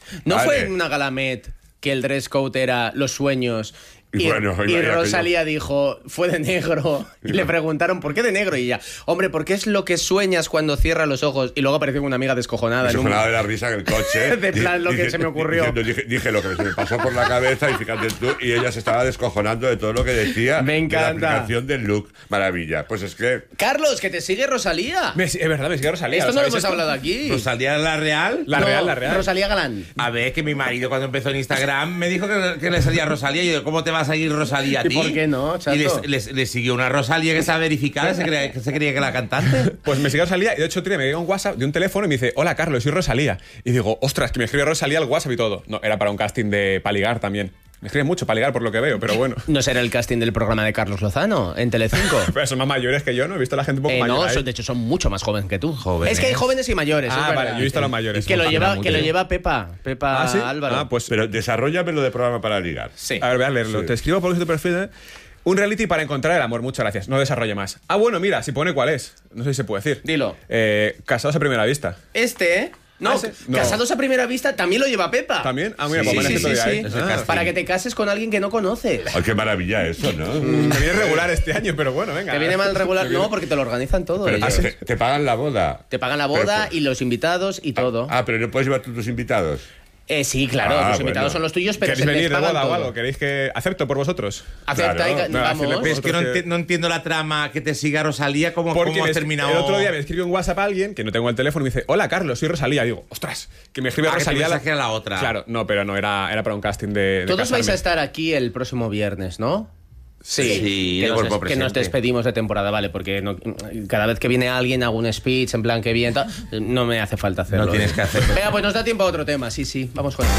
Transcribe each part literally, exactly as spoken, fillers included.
¿No vale. fue en una Galamet que el dress code era los sueños? Y, Y bueno, y imagínate Rosalía dijo, fue de negro. Y le preguntaron, ¿por qué de negro? Y ella, hombre, ¿por qué es lo que sueñas cuando cierras los ojos? Y luego apareció una amiga descojonada. Descojonada en de la risa en el coche. De plan, lo que se me ocurrió. Diciendo, dije, dije lo que se me pasó por la cabeza y fíjate tú, y ella se estaba descojonando de todo lo que decía. Me encanta. De la aplicación del look. Maravilla. Pues es que... Carlos, que te sigue Rosalía. Me- es verdad, me sigue Rosalía. Esto ¿lo no lo sabéis hemos esto? hablado aquí. ¿Rosalía la real? La No, real, la real. Rosalía Galán. A ver, que mi marido cuando empezó en Instagram me dijo que, que le salía Rosalía. Y yo, ¿cómo te va a salir Rosalía a ¿Y ti? por qué no, chato? Y le, le- le siguió una Rosalía que está verificada, se creía, que se creía que era la cantante. Pues me sigue Rosalía y de hecho otro día me llega un WhatsApp de un teléfono y me dice, hola Carlos, soy Rosalía. Y digo, ostras, que me escribe Rosalía al WhatsApp y todo. No, era para un casting de pa' ligar también. Me escribe mucho para ligar por lo que veo, pero bueno. ¿No será el casting del programa de Carlos Lozano en Telecinco? Pero son más mayores que yo, ¿no? He visto a la gente un poco Eh, mayor no, ahí. son- de hecho son mucho más jóvenes que tú. Jóvenes. Es que hay jóvenes y mayores. Ah, es vale, verdad. yo he visto a los mayores. Que lo Son lleva, famosos, que lo tío. lleva Pepa, Pepa Ah, ¿sí? Álvaro. Ah, pues... Pero desarróllame de programa para ligar. Sí. A ver, voy a leerlo. Sí. Te escribo por tu perfil. ¿eh? Un reality para encontrar el amor. Muchas gracias. No desarrolle más. Ah, bueno, mira, si pone cuál es. No sé si se puede decir. Dilo. Eh, casados a primera vista. Este, ¿eh? No, Ah, ese- no. Casados a primera vista también lo lleva Pepa. ¿También? Ah, mira, Sí, pues sí, me sí, han sí, escrito sí. de ahí. Es el Ah. casting. Para que te cases con alguien que no conoces. Ay, qué maravilla eso, ¿no? Me viene regular este año, pero bueno, venga. Te viene mal regular. Me viene- No, porque te lo organizan todo. Pero ellos. te, te pagan la boda. Te pagan la boda Pero- y los invitados y todo. Ah, pero no puedes llevar tú tus invitados. Eh, sí, claro, Ah, los invitados bueno. son los tuyos, pero ¿Queréis se les venir de pagan boda o todo. algo? ¿Queréis que acepto por vosotros? Acepta Claro. y ca- Me va a decirle, vamos. pues, Es que no, enti- no entiendo la trama que te siga Rosalía, ¿cómo, Porque cómo me has es- terminado? el otro día me escribió un WhatsApp a alguien que no tengo el teléfono y me dice, hola Carlos, soy Rosalía. Y digo, ostras, que me escribe Ah, que te Rosalía. pensás que era la otra. Claro, no, pero no, era, era para un casting de. de Todos vais casarme. a estar aquí el próximo viernes, ¿no? Sí, Sí, que, de nos, cuerpo des- que nos presente. despedimos de temporada, vale, porque no- cada vez que viene alguien hago un speech en plan que bien, tal, no me hace falta hacerlo. No tienes ¿eh? que hacerlo. Venga, pues nos da tiempo a otro tema, sí, sí, vamos con él.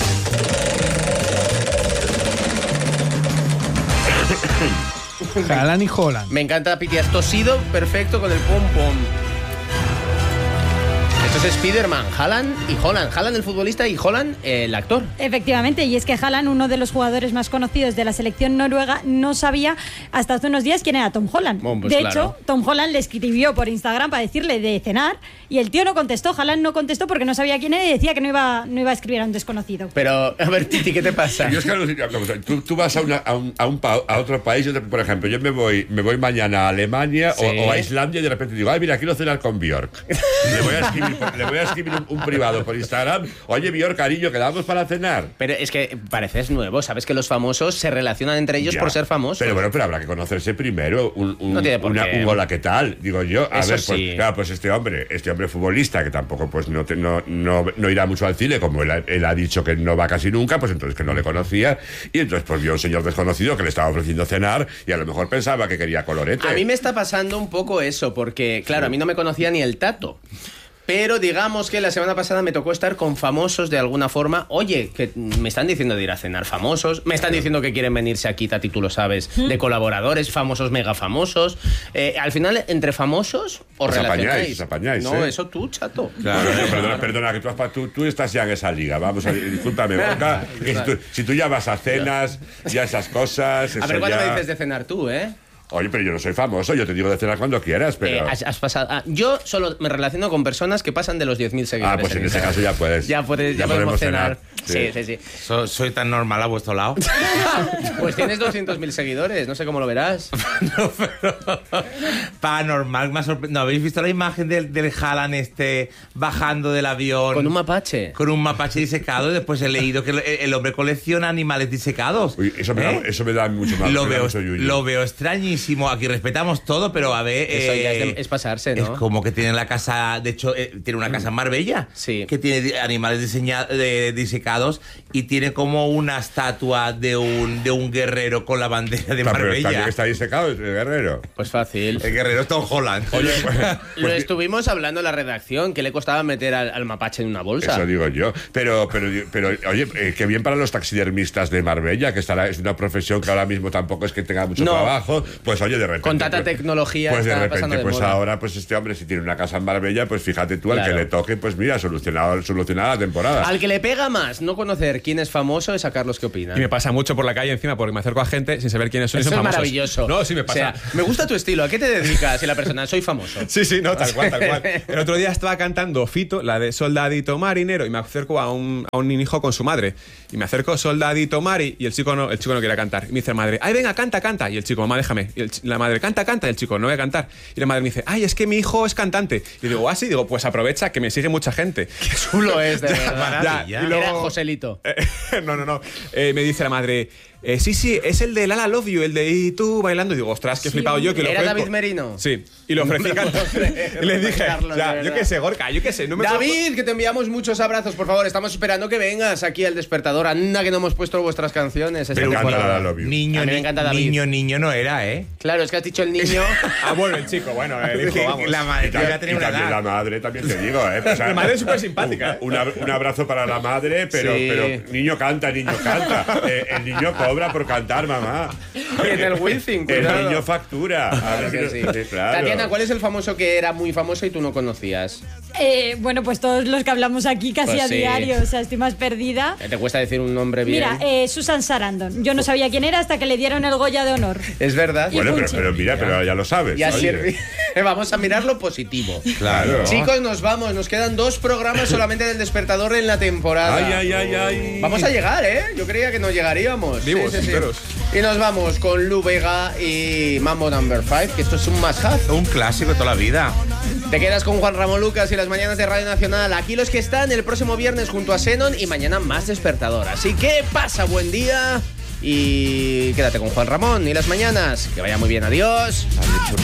Haaland y Holland. Me encanta Piti, has tosido perfecto con el pom pom. Esto es Spiderman, Haaland y Holland. Haaland el futbolista y Holland el actor. Efectivamente, y es que Haaland, uno de los jugadores más conocidos de la selección noruega, no sabía hasta hace unos días quién era Tom Holland. Bueno, pues de claro. hecho, Tom Holland le escribió por Instagram para decirle de cenar y el tío no contestó. Haaland no contestó porque no sabía quién era y decía que no iba, no iba a escribir a un desconocido. Pero, a ver, Titi, ¿qué te pasa? Yo es que alucino, vamos a ver, tú, tú vas a, una- a un, a, un pa- a otro país, yo te- por ejemplo, yo me voy, me voy mañana a Alemania Sí. o, o a Islandia y de repente digo, ay, mira, quiero cenar con Björk. Le voy a escribir, por- le voy a escribir un, un privado por Instagram, oye, Björk, cariño, quedamos para cenar. Pero es que pareces nuevo, sabes que los famosos se relacionan entre ellos Ya. por ser famosos. Pero bueno, pero habrá que conocerse primero. Un, un, No tiene por una- qué. un hola, ¿qué tal? Digo yo, a Eso ver, pues, sí. claro, pues este hombre, este hombre futbolista, que tampoco pues no, te- no, no, no irá mucho al cine, como él, ha- él ha dicho que no va casi nunca, pues entonces que no le conocía. Y entonces pues vio a un señor desconocido que le estaba ofreciendo cenar y a lo mejor pensaba que quería colorete. A mí me está pasando un poco eso, porque, claro, a mí no me conocía ni el Tato. Pero digamos que la semana pasada me tocó estar con famosos de alguna forma. Oye, que me están diciendo de ir a cenar famosos, me están diciendo que quieren venirse aquí, Tati, tú lo sabes, de colaboradores, famosos, mega famosos. Eh, al final, entre famosos, os Os apañáis, relacionáis. os apañáis, no, ¿eh? eso tú, chato. Claro, no, perdona, perdona, que tú, has pa- tú, tú estás ya en esa liga. Vamos a discúlpame, Borja, que si, tú, si tú ya vas a cenas, ya esas cosas. A eso ver, ¿cuándo ya- me dices de cenar tú, eh? Oye, pero yo no soy famoso, yo te digo de cenar cuando quieras, pero. Eh, has, has pasado, ah, yo solo me relaciono con personas que pasan de los diez mil seguidores. Ah, pues en ese Instagram. caso ya puedes. Ya, puedes, ya, ya podemos podemos cenar. cenar. Sí, sí, sí. So- soy tan normal a vuestro lado. Pues tienes doscientos mil seguidores, no sé cómo lo verás. No, pero paranormal, me ha sorprendido. ¿No habéis visto la imagen del, del Haaland este bajando del avión? Con un mapache. Con un mapache disecado. Y después he leído que el, el hombre colecciona animales disecados. Uy, eso, me ¿Eh? da, eso me da mucho más. Lo me da veo, mucho yuyu. lo veo extrañísimo. Aquí respetamos todo, pero a ver. Eso ya es, de- eh, es pasarse, ¿no? Es como que tiene la casa, de hecho, eh, tiene una casa en Marbella. Sí. Que tiene di- animales diseña- de- disecados y tiene como una estatua de un, de un guerrero con la bandera de Está, pero está, Marbella. está ahí secado el guerrero. Pues fácil. El guerrero es Tom Holland. Oye, pues, Lo pues, estuvimos hablando en la redacción, que le costaba meter al, al mapache en una bolsa. eso digo yo. Pero, pero, pero oye, eh, qué bien para los taxidermistas de Marbella, que estará, es una profesión que ahora mismo tampoco es que tenga mucho No. trabajo. Pues oye, de repente. Con tanta pues, tecnología Pues de está repente, pasando de pues moda. ahora, pues este hombre, si tiene una casa en Marbella, pues fíjate tú, al Claro. que le toque, pues mira, solucionado, solucionada la temporada. Al que le pega más no conocer quién es famoso es a Carlos que opina. Y me pasa mucho por la calle encima porque me acerco a gente sin saber quiénes son y Eso son es famosos. maravilloso. No, sí me pasa. O sea, me gusta tu estilo. ¿A qué te dedicas? Y la persona, soy famoso. Sí, sí, no, tal cual, tal cual. El otro día estaba cantando Fito, la de Soldadito Marinero, y me acerco a un, a un hijo con su madre. Y me acerco Soldadito Mari, y el chico no, el chico no quiere cantar. Y me dice la madre, ay, venga, canta, canta. Y el chico, mamá, déjame. Y el, la madre, canta, canta. Y el chico, no voy a cantar. Y la madre me dice, ay, es que mi hijo es cantante. Y digo, ah, sí, digo, pues aprovecha que me sigue mucha gente. Qué chulo es, de verdad. maravilla. Ya, y luego- Era Joselito. Eh, no, no, no. Eh, me dice la madre, eh, sí, sí, es el de Lala Love You, el de Y tú bailando. Y digo, ostras, que he flipado yo que lo ¿Era ofrezco. David Merino? Sí, y lo ofrecí No me lo cantar. puedo creer, Y le dije, Carlos, ya, de yo verdad. qué sé, Gorka, yo qué sé. No me puedo- David, que te enviamos muchos abrazos, por favor. Estamos esperando que vengas aquí al despertador. Anda, que no hemos puesto vuestras canciones. esta Me encanta temporada. la Love You. Niño, A mí me ni- encanta David. niño, niño no era, ¿eh? Claro, es que has dicho el niño. Ah, bueno, el chico, bueno, el hijo, Que vamos. La madre Y, que tam- ya tenía y una también edad. la madre, también te digo, ¿eh? O sea, La madre es súper simpática, ¿eh? Un, ab- un abrazo para la madre, pero, Sí. pero niño canta, niño canta. Eh, el niño cobra por cantar, mamá. Y en el Wizzing, El cuidado. niño factura. A Claro ver que si sí. no- sí, claro. Tatiana, ¿cuál es el famoso que era muy famoso y tú no conocías? Eh, bueno, pues todos los que hablamos aquí casi Pues a sí. diario, o sea, estoy más perdida. ¿Te cuesta decir un nombre bien? Mira, eh, Susan Sarandon. Yo no sabía quién era hasta que le dieron el Goya de honor. es verdad. Bueno, pero, Pucci. pero mira, pero ya lo sabes. Ya oye. sirve. Vamos a mirar lo positivo. Claro. Chicos, nos vamos. Nos quedan dos programas solamente del despertador en la temporada. Ay, ay, ay, ay. Vamos a llegar, ¿eh? Yo creía que no llegaríamos. Vivos, enteros. Y nos vamos con Lu Vega y Mambo Number five, que esto es un must-have. Un clásico de toda la vida. Te quedas con Juan Ramón Lucas y las mañanas de Radio Nacional. Aquí los que están el próximo viernes junto a Xenon y mañana más despertador. Así que pasa buen día y quédate con Juan Ramón y las mañanas. Que vaya muy bien, adiós.